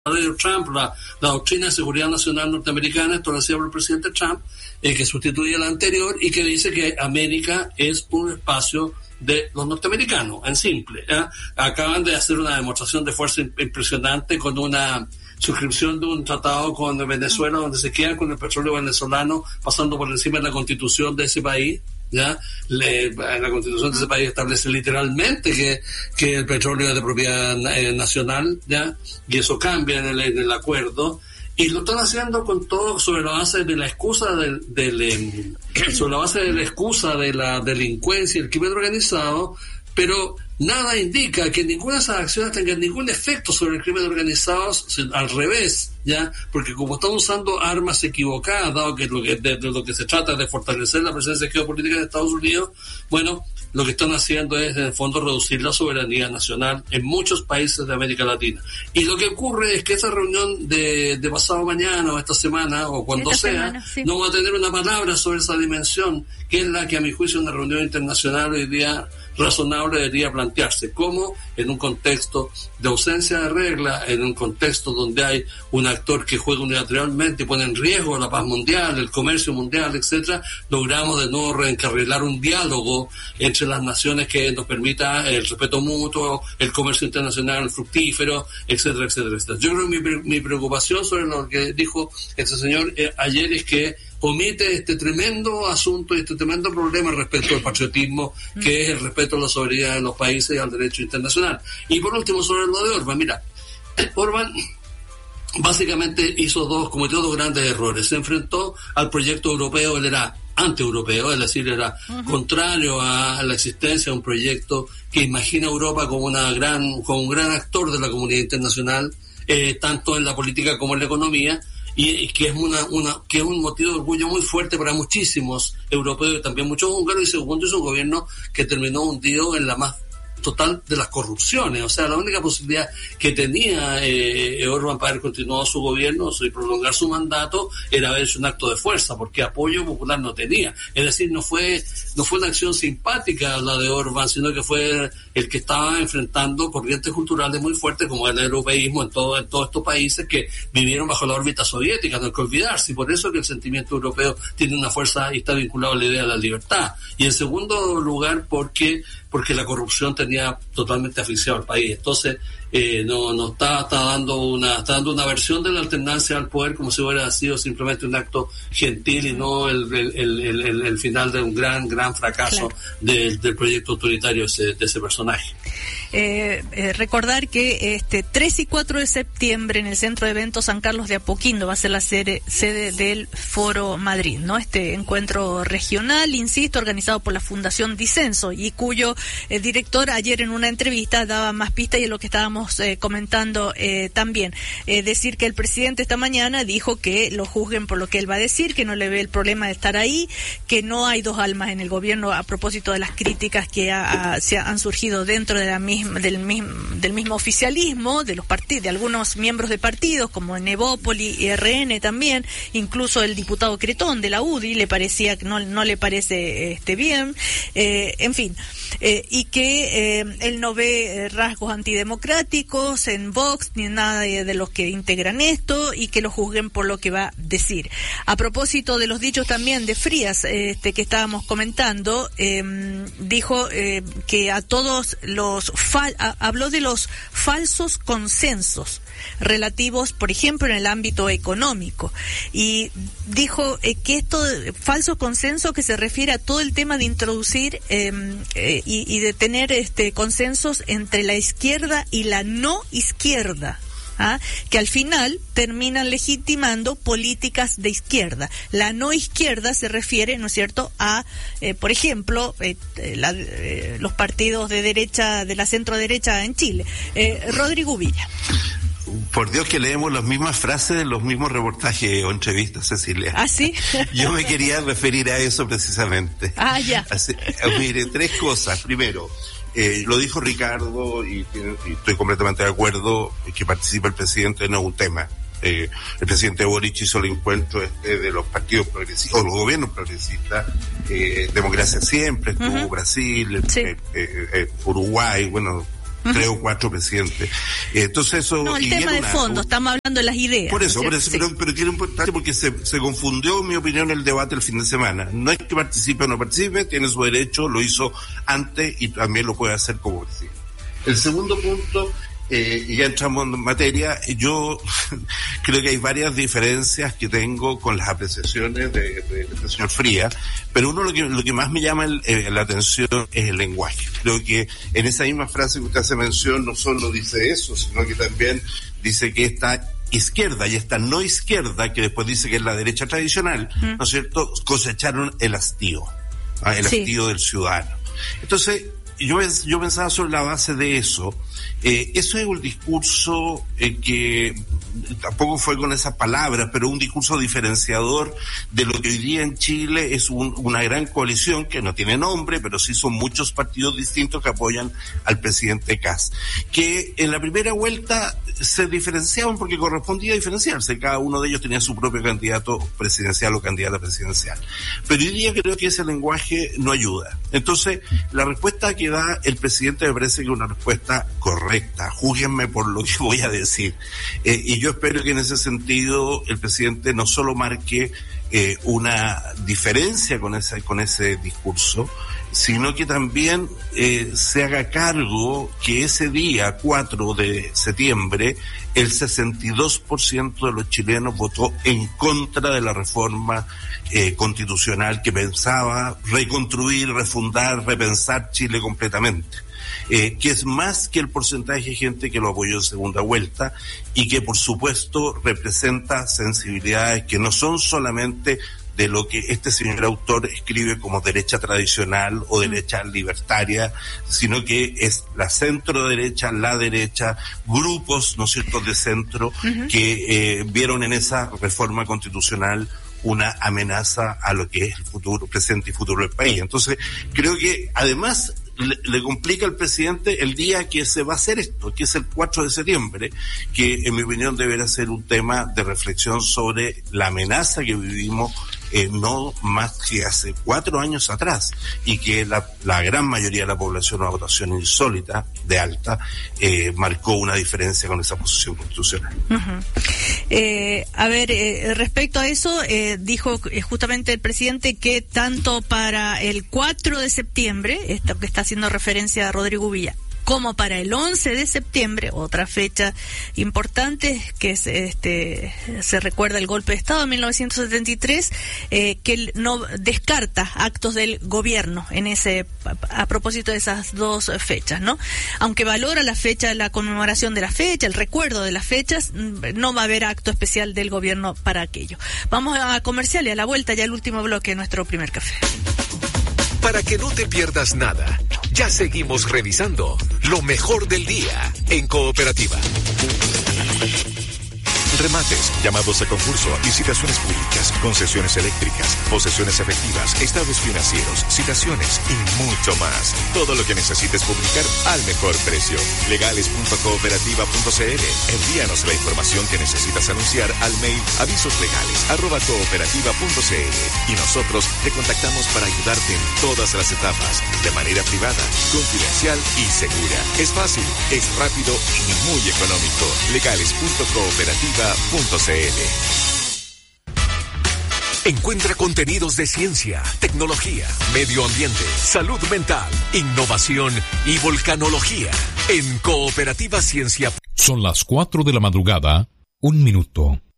Trump, la doctrina de seguridad nacional norteamericana, establecida por el presidente Trump, que sustituye a la anterior y que dice que América es un espacio de los norteamericanos, en simple. Acaban de hacer una demostración de fuerza impresionante con una suscripción de un tratado con Venezuela donde se quedan con el petróleo venezolano pasando por encima de la constitución de ese país. La constitución de ese país establece literalmente que el petróleo es de propiedad nacional, y eso cambia en el acuerdo, y lo están haciendo con todo sobre la base de la excusa sobre la base de la excusa de la delincuencia y el crimen organizado, pero nada indica que ninguna de esas acciones tenga ningún efecto sobre el crimen organizado, al revés, porque como están usando armas equivocadas, dado que de lo que se trata es de fortalecer la presencia geopolítica de Estados Unidos, bueno, lo que están haciendo es en el fondo reducir la soberanía nacional en muchos países de América Latina. Y lo que ocurre es que esa reunión de pasado mañana o esta semana o cuando sea, sí, no va a tener una palabra sobre esa dimensión, que es la que a mi juicio una reunión internacional hoy día razonable debería plantearse, como en un contexto de ausencia de reglas, en un contexto donde hay un actor que juega unilateralmente y pone en riesgo la paz mundial, el comercio mundial, etcétera, logramos de nuevo reencarrilar un diálogo entre las naciones que nos permita el respeto mutuo, el comercio internacional fructífero, etcétera, etcétera, etcétera. Yo creo que mi preocupación sobre lo que dijo este señor ayer es que omite este tremendo asunto y este tremendo problema respecto al patriotismo, que es el respeto a la soberanía de los países y al derecho internacional. Y por último, sobre lo de Orbán, mira, Orbán básicamente cometió dos grandes errores. Se enfrentó al proyecto europeo, él era anti-europeo, es decir, era contrario a la existencia de un proyecto que imagina a Europa como un gran actor de la comunidad internacional, tanto en la política como en la economía, y que es que es un motivo de orgullo muy fuerte para muchísimos europeos y también muchos húngaros. Y segundo, es un gobierno que terminó hundido en la más total de las corrupciones. O sea, la única posibilidad que tenía Orbán para haber continuado su gobierno y prolongar su mandato era haber hecho un acto de fuerza, porque apoyo popular no tenía. Es decir, no fue una acción simpática la de Orbán, sino que fue el que estaba enfrentando corrientes culturales muy fuertes como el europeísmo en todos estos países que vivieron bajo la órbita soviética, no hay que olvidarse, y por eso que el sentimiento europeo tiene una fuerza y está vinculado a la idea de la libertad. Y en segundo lugar, porque la corrupción tenía totalmente asfixiado al país. Entonces, no está dando una versión de la alternancia al poder como si hubiera sido simplemente un acto gentil y no el final de un gran fracaso, claro, del proyecto autoritario de ese personaje. Recordar que 3 y 4 de septiembre en el Centro de Eventos San Carlos de Apoquindo va a ser la sede del Foro Madrid, ¿no? Este encuentro regional, insisto, organizado por la Fundación Disenso, y cuyo director ayer en una entrevista daba más pistas, y es lo que estábamos comentando también. Decir que el presidente esta mañana dijo que lo juzguen por lo que él va a decir, que no le ve el problema de estar ahí, que no hay dos almas en el gobierno a propósito de las críticas que se han surgido dentro de del mismo oficialismo, de algunos miembros de partidos como Nevópoli y RN también, incluso el diputado Cretón de la UDI le parecía que no le parece bien, en fin, y que él no ve rasgos antidemocráticos en Vox ni en nada de los que integran esto, y que lo juzguen por lo que va a decir. A propósito de los dichos también de Frías, que estábamos comentando, dijo que a todos habló de los falsos consensos relativos, por ejemplo, en el ámbito económico, y dijo que esto falso consenso que se refiere a todo el tema de introducir y de tener consensos entre la izquierda y la no izquierda, que al final terminan legitimando políticas de izquierda. La no izquierda se refiere, ¿no es cierto?, a, por ejemplo, los partidos de derecha, de la centro derecha en Chile. Rodrigo Villa. Por Dios que leemos las mismas frases de los mismos reportajes o entrevistas, Cecilia. ¿Ah, sí? Yo me quería referir a eso precisamente. Ya. Mire, 3 cosas. Primero, lo dijo Ricardo y estoy completamente de acuerdo, que participa el presidente no es un tema. El presidente Boric hizo el encuentro de los partidos progresistas, o los gobiernos progresistas, Democracia Siempre, estuvo Brasil, sí, Uruguay, bueno, 3 o 4 presidentes. Entonces eso... No, el tema de fondo, estamos hablando de las ideas. Por eso, sí. pero quiero importante porque se confundió, en mi opinión, el debate el fin de semana. No es que participe o no participe, tiene su derecho, lo hizo antes y también lo puede hacer como presidente. El segundo punto... y ya entramos en materia, yo creo que hay varias diferencias que tengo con las apreciaciones del señor Frías, pero uno lo que más me llama la atención es el lenguaje. Creo que en esa misma frase que usted hace mención no solo dice eso, sino que también dice que esta izquierda y esta no izquierda, que después dice que es la derecha tradicional, ¿no es cierto?, cosecharon el hastío, hastío del ciudadano. Entonces, yo pensaba sobre la base de eso. Eso es un discurso que tampoco fue con esas palabras, pero un discurso diferenciador de lo que hoy día en Chile es una gran coalición que no tiene nombre, pero sí son muchos partidos distintos que apoyan al presidente Kast, que en la primera vuelta se diferenciaban porque correspondía diferenciarse, cada uno de ellos tenía su propio candidato presidencial o candidata presidencial, pero hoy día creo que ese lenguaje no ayuda. Entonces la respuesta que da el presidente me parece que es una respuesta correcta, júguenme por lo que voy a decir, y yo espero que en ese sentido el presidente no solo marque una diferencia con ese discurso, sino que también se haga cargo que ese día 4 de septiembre el 62% de los chilenos votó en contra de la reforma constitucional que pensaba reconstruir, refundar, repensar Chile completamente. Que es más que el porcentaje de gente que lo apoyó en segunda vuelta y que por supuesto representa sensibilidades que no son solamente de lo que este señor autor escribe como derecha tradicional o derecha libertaria, sino que es la centro derecha, la derecha, grupos, ¿no es cierto?, de centro que vieron en esa reforma constitucional una amenaza a lo que es el futuro, presente y futuro del país. Entonces, creo que además le complica al presidente el día que se va a hacer esto, que es el 4 de septiembre, que en mi opinión deberá ser un tema de reflexión sobre la amenaza que vivimos no más que hace 4 años atrás, y que la gran mayoría de la población, una votación insólita de alta, marcó una diferencia con esa posición constitucional. Respecto a eso, dijo justamente el presidente que tanto para el 4 de septiembre, esto que está haciendo referencia a Rodrigo Villa, como para el 11 de septiembre, otra fecha importante, que se recuerda el golpe de Estado de 1973, que él no descarta actos del gobierno a propósito de esas dos fechas, ¿no? Aunque valora la fecha, la conmemoración de la fecha, el recuerdo de las fechas, no va a haber acto especial del gobierno para aquello. Vamos a comercial y a la vuelta ya el último bloque de nuestro primer café. Para que no te pierdas nada, ya seguimos revisando lo mejor del día en Cooperativa. Remates, llamados a concurso, licitaciones públicas, concesiones eléctricas, posesiones efectivas, estados financieros, citaciones y mucho más. Todo lo que necesites publicar al mejor precio. Legales.cooperativa.cl. Envíanos la información que necesitas anunciar al mail avisoslegales@cooperativa.cl y nosotros te contactamos para ayudarte en todas las etapas, de manera privada, confidencial y segura. Es fácil, es rápido y muy económico. Legales.cooperativa.cl. Encuentra contenidos de ciencia, tecnología, medio ambiente, salud mental, innovación y volcanología en Cooperativa Ciencia. Son las 4 de la madrugada, 1 minuto.